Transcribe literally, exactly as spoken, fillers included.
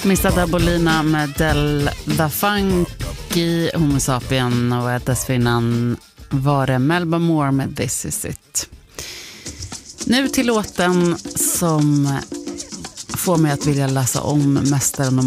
Missa Dabolina med Del Da Funky, Homo Sapien, och dessförinnan var det Melba Moore med This Is It. Nu till låten som får mig att vilja läsa om Mästaren och